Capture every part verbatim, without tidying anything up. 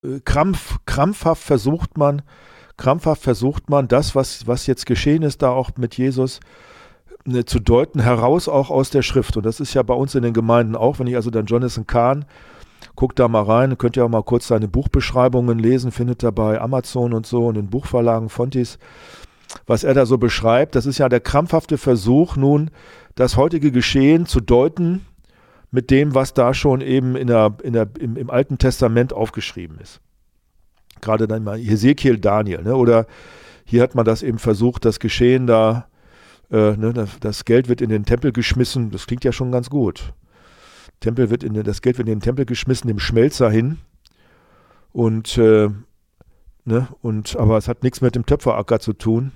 äh, krampf, krampfhaft versucht man, krampfhaft versucht man, das, was, was jetzt geschehen ist, da auch mit Jesus ne, zu deuten, heraus auch aus der Schrift. Und das ist ja bei uns in den Gemeinden auch, wenn ich also dann Jonathan Cahn, guckt da mal rein, könnt ihr auch mal kurz seine Buchbeschreibungen lesen, findet ihr bei Amazon und so und den Buchverlagen Fontis, was er da so beschreibt. Das ist ja der krampfhafte Versuch, nun das heutige Geschehen zu deuten mit dem, was da schon eben in der, in der, im, im Alten Testament aufgeschrieben ist. Gerade dann mal Hesekiel, Daniel, ne? Oder hier hat man das eben versucht, das Geschehen da, äh, ne, das Geld wird in den Tempel geschmissen, das klingt ja schon ganz gut. Tempel wird in den, das Geld wird in den Tempel geschmissen, dem Schmelzer hin. Und, äh, ne, und, aber es hat nichts mit dem Töpferacker zu tun.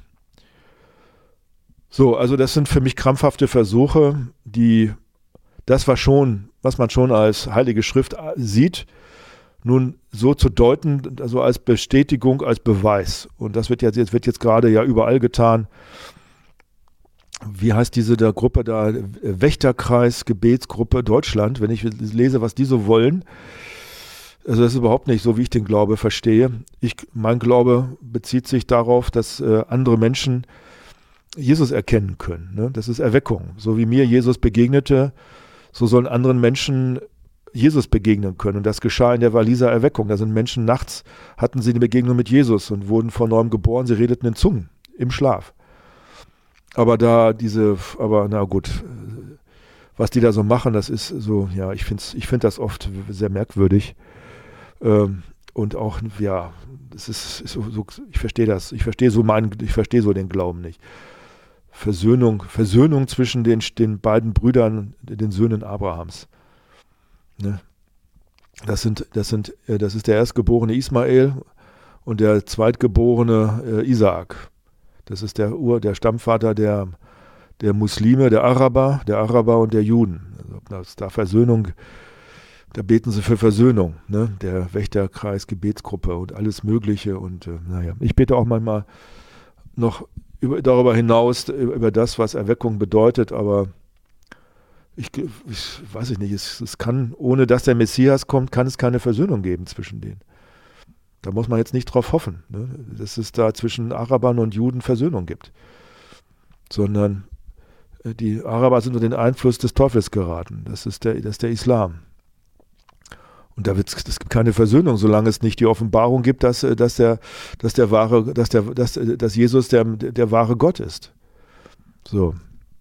So, also das sind für mich krampfhafte Versuche, die das war schon, was man schon als Heilige Schrift sieht, nun so zu deuten, also als Bestätigung, als Beweis. Und das wird jetzt, jetzt wird jetzt gerade ja überall getan. Wie heißt diese der Gruppe da? Wächterkreis, Gebetsgruppe Deutschland. Wenn ich lese, was die so wollen, also das ist überhaupt nicht so, wie ich den Glaube verstehe. Ich, mein Glaube bezieht sich darauf, dass äh, andere Menschen Jesus erkennen können. Ne? Das ist Erweckung. So wie mir Jesus begegnete, so sollen anderen Menschen Jesus begegnen können. Und das geschah in der Walliser Erweckung. Da sind Menschen nachts, hatten sie eine Begegnung mit Jesus und wurden von neuem geboren. Sie redeten in Zungen im Schlaf. Aber da diese, aber na gut, was die da so machen, das ist so, ja, ich finde ich find das oft sehr merkwürdig. Ähm, und auch, ja, das ist, ist so, so, ich verstehe das, ich verstehe so meinen, ich verstehe so den Glauben nicht. Versöhnung, Versöhnung zwischen den, den beiden Brüdern, den Söhnen Abrahams. Ne? Das sind, das sind, das ist der erstgeborene Ismael und der zweitgeborene äh, Isaak. Das ist der Ur, der Stammvater der, der Muslime, der Araber, der Araber und der Juden. Also, das ist da Versöhnung, da beten sie für Versöhnung, ne? Der Wächterkreis, Gebetsgruppe und alles Mögliche. Und äh, naja, ich bete auch manchmal noch über, darüber hinaus, über das, was Erweckung bedeutet, aber ich, ich weiß ich nicht, es, es kann, ohne dass der Messias kommt, kann es keine Versöhnung geben zwischen denen. Da muss man jetzt nicht drauf hoffen, ne, dass es da zwischen Arabern und Juden Versöhnung gibt. Sondern die Araber sind unter den Einfluss des Teufels geraten. Das ist der, das ist der Islam. Und da wird's, es gibt keine Versöhnung, solange es nicht die Offenbarung gibt, dass, dass, der, dass, der wahre, dass, der, dass, dass Jesus der, der wahre Gott ist. So.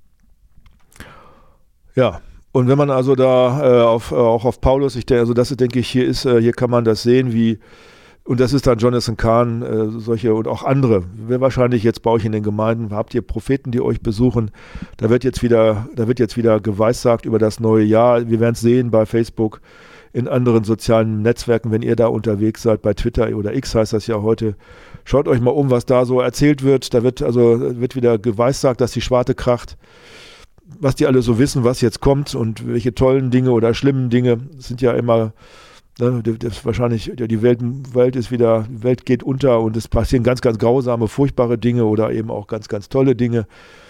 Ja. Und wenn man also da äh, auf, äh, auch auf Paulus, ich denke, also das denke ich, hier ist, äh, hier kann man das sehen, wie. Und das ist dann Jonathan Cahn, äh, solche und auch andere. Wer wahrscheinlich jetzt bei euch in den Gemeinden, habt ihr Propheten, die euch besuchen. Da wird jetzt wieder, da wird jetzt wieder geweissagt über das neue Jahr. Wir werden es sehen bei Facebook, in anderen sozialen Netzwerken, wenn ihr da unterwegs seid, bei Twitter oder X heißt das ja heute. Schaut euch mal um, was da so erzählt wird. Da wird also wird wieder geweissagt, dass die Schwarte kracht. Was die alle so wissen, was jetzt kommt und welche tollen Dinge oder schlimmen Dinge sind ja immer. Ne, das wahrscheinlich, die Welt, Welt ist wieder, die Welt geht unter und es passieren ganz, ganz grausame, furchtbare Dinge oder eben auch ganz, ganz tolle Dinge.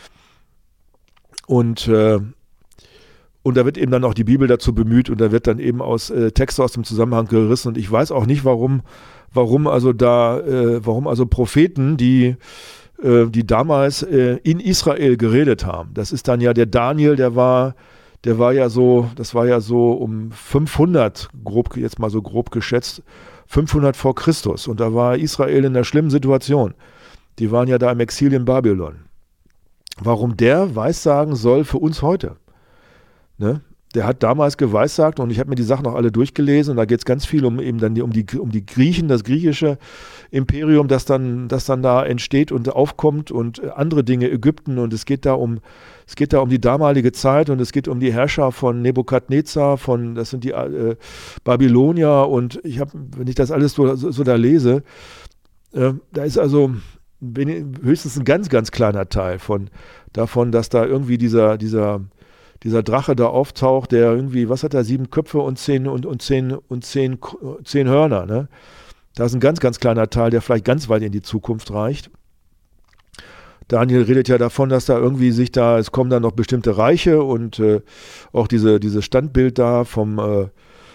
Und, äh, und da wird eben dann auch die Bibel dazu bemüht und da wird dann eben aus äh, Texte aus dem Zusammenhang gerissen. Und ich weiß auch nicht, warum, warum also da, äh, warum also Propheten, die, äh, die damals äh, in Israel geredet haben. Das ist dann ja der Daniel, der war Der war ja so, das war ja so um fünfhundert, grob, jetzt mal so grob geschätzt, fünfhundert vor Christus. Und da war Israel in einer schlimmen Situation. Die waren ja da im Exil in Babylon. Warum der weissagen soll für uns heute? Ne? Der hat damals geweissagt und ich habe mir die Sachen auch alle durchgelesen und da geht es ganz viel um eben dann die, um die um die Griechen, das griechische Imperium, das dann das dann da entsteht und aufkommt und andere Dinge, Ägypten und es geht da um es geht da um die damalige Zeit und es geht um die Herrscher von Nebukadnezar, von das sind die äh, Babylonier und ich habe, wenn ich das alles so, so, so da lese, äh, da ist also höchstens ein ganz ganz kleiner Teil von davon, dass da irgendwie dieser dieser dieser Drache da auftaucht, der irgendwie, was hat er, sieben Köpfe und zehn und, und zehn und zehn, zehn Hörner, ne? Da ist ein ganz, ganz kleiner Teil, der vielleicht ganz weit in die Zukunft reicht. Daniel redet ja davon, dass da irgendwie sich da, es kommen dann noch bestimmte Reiche und äh, auch diese, dieses Standbild da vom, äh,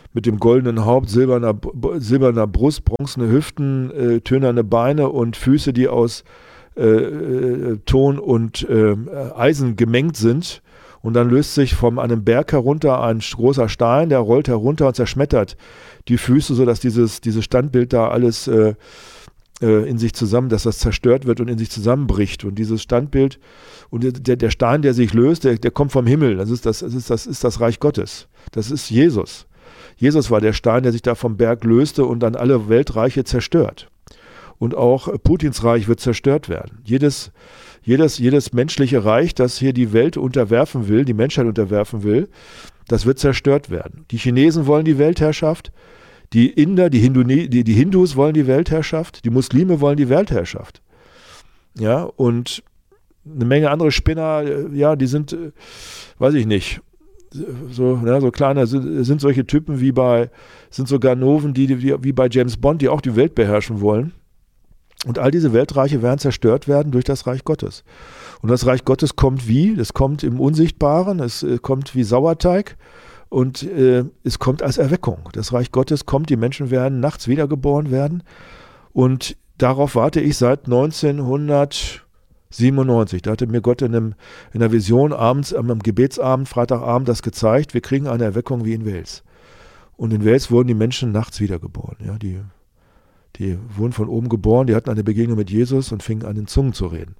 mit dem goldenen Haupt, silberner, silberner Brust, bronzene Hüften, äh, tönerne Beine und Füße, die aus äh, äh, Ton und äh, Eisen gemengt sind. Und dann löst sich von einem Berg herunter ein großer Stein, der rollt herunter und zerschmettert die Füße, sodass dieses, dieses Standbild da alles äh, äh, in sich zusammen, dass das zerstört wird und in sich zusammenbricht. Und dieses Standbild und der, der Stein, der sich löst, der, der kommt vom Himmel. Das ist das, das ist, das ist das Reich Gottes. Das ist Jesus. Jesus war der Stein, der sich da vom Berg löste und dann alle Weltreiche zerstört. Und auch Putins Reich wird zerstört werden. Jedes, jedes, jedes menschliche Reich, das hier die Welt unterwerfen will, die Menschheit unterwerfen will, das wird zerstört werden. Die Chinesen wollen die Weltherrschaft, die Inder, die, Hindu, die, die Hindus wollen die Weltherrschaft, die Muslime wollen die Weltherrschaft. Ja, und eine Menge andere Spinner, ja, die sind, weiß ich nicht, so, ja, so kleine, sind, sind solche Typen wie bei, sind so Ganoven, die, die wie bei James Bond, die auch die Welt beherrschen wollen. Und all diese Weltreiche werden zerstört werden durch das Reich Gottes. Und das Reich Gottes kommt wie? Es kommt im Unsichtbaren, es äh, kommt wie Sauerteig und äh, es kommt als Erweckung. Das Reich Gottes kommt, die Menschen werden nachts wiedergeboren werden. Und darauf warte ich seit neunzehnhundertsiebenundneunzig. Da hatte mir Gott in, einem, in einer Vision abends, am Gebetsabend, Freitagabend das gezeigt. Wir kriegen eine Erweckung wie in Wales. Und in Wales wurden die Menschen nachts wiedergeboren. Ja, die Die wurden von oben geboren, die hatten eine Begegnung mit Jesus und fingen an, in Zungen zu reden.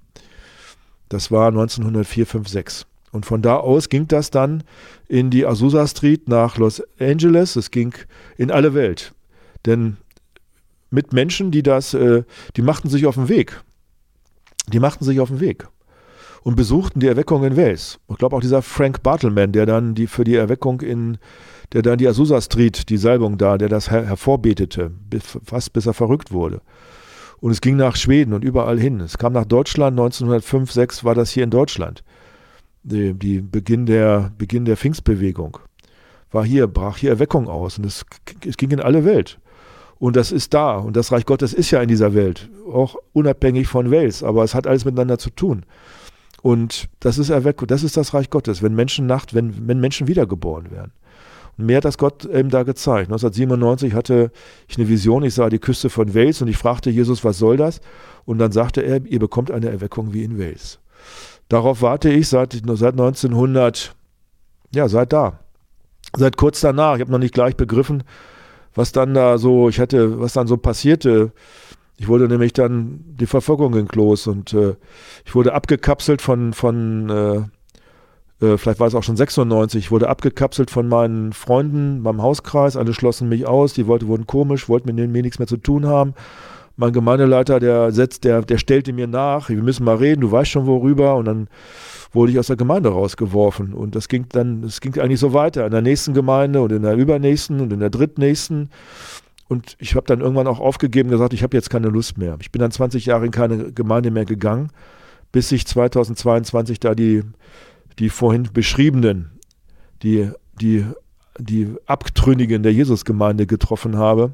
Das war neunzehnhundertvier, fünf, sechs. Und von da aus ging das dann in die Azusa Street nach Los Angeles. Es ging in alle Welt. Denn mit Menschen, die das, äh, die machten sich auf den Weg. Die machten sich auf den Weg und besuchten die Erweckung in Wales. Ich glaube auch dieser Frank Bartleman, der dann die für die Erweckung in der dann die Azusa Street, die Salbung da, der das her hervorbetete, fast bis er verrückt wurde. Und es ging nach Schweden und überall hin. Es kam nach Deutschland, neunzehnhundertfünf, sechs war das hier in Deutschland. Die, die Beginn der, Beginn der Pfingstbewegung war hier, brach hier Erweckung aus und es, es ging in alle Welt. Und das ist da und das Reich Gottes ist ja in dieser Welt, auch unabhängig von Wales, aber es hat alles miteinander zu tun. Und das ist Erweckung, das ist das Reich Gottes, wenn Menschen Nacht, wenn, wenn Menschen wiedergeboren werden. Mir hat das Gott eben da gezeigt. neunzehnhundertsiebenundneunzig hatte ich eine Vision, ich sah die Küste von Wales und ich fragte Jesus, was soll das? Und dann sagte er, ihr bekommt eine Erweckung wie in Wales. Darauf warte ich seit, seit neunzehnhundert, ja, seit da. Seit kurz danach. Ich habe noch nicht gleich begriffen, was dann da so, ich hatte, was dann so passierte. Ich wurde nämlich dann, die Verfolgung ging los und äh, ich wurde abgekapselt von, von äh, vielleicht war es auch schon sechsundneunzig, ich wurde abgekapselt von meinen Freunden, meinem Hauskreis, alle schlossen mich aus, die Leute wurden komisch, wollten mit mir nichts mehr zu tun haben. Mein Gemeindeleiter, der setzt, der, der stellte mir nach, wir müssen mal reden, du weißt schon worüber, und dann wurde ich aus der Gemeinde rausgeworfen und das ging dann, das ging eigentlich so weiter, in der nächsten Gemeinde und in der übernächsten und in der drittnächsten, und ich habe dann irgendwann auch aufgegeben, gesagt, ich habe jetzt keine Lust mehr. Ich bin dann zwanzig Jahre in keine Gemeinde mehr gegangen, bis ich zweitausendzweiundzwanzig da die die vorhin beschriebenen, die, die, die Abtrünnigen der Jesusgemeinde getroffen habe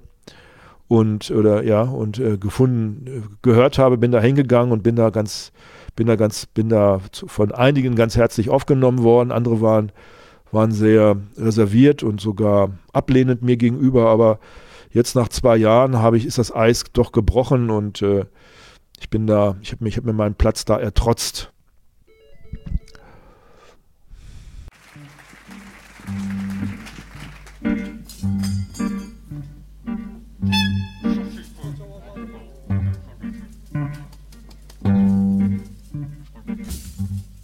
und oder ja und äh, gefunden, gehört habe, bin da hingegangen und bin da ganz, bin da ganz, bin da von einigen ganz herzlich aufgenommen worden. Andere waren, waren sehr reserviert und sogar ablehnend mir gegenüber, aber jetzt nach zwei Jahren habe ich, ist das Eis doch gebrochen und äh, ich bin da, ich habe mir, ich habe mir meinen Platz da ertrotzt.